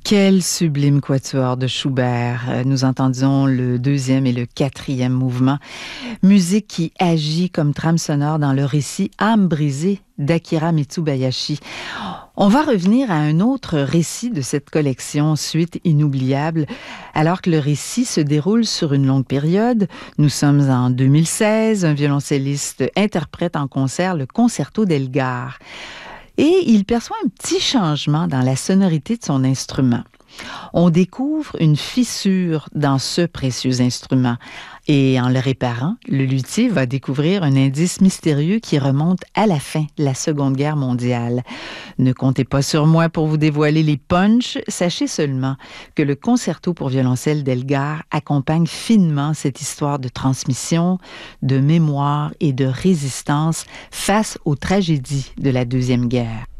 Quel sublime quatuor de Schubert. Nous entendions le deuxième et le quatrième mouvement. Musique qui agit comme trame sonore dans le récit Âme brisée d'Akira Mitsubayashi. On va revenir à un autre récit de cette collection, Suite inoubliable, alors que le récit se déroule sur une longue période. Nous sommes en 2016, un violoncelliste interprète en concert le concerto d'Elgar. Et il perçoit un petit changement dans la sonorité de son instrument. On découvre une fissure dans ce précieux instrument. Et en le réparant, le luthier va découvrir un indice mystérieux qui remonte à la fin de la Seconde Guerre mondiale. Ne comptez pas sur moi pour vous dévoiler les punchs. Sachez seulement que le concerto pour violoncelle d'Elgar accompagne finement cette histoire de transmission, de mémoire et de résistance face aux tragédies de la Deuxième Guerre.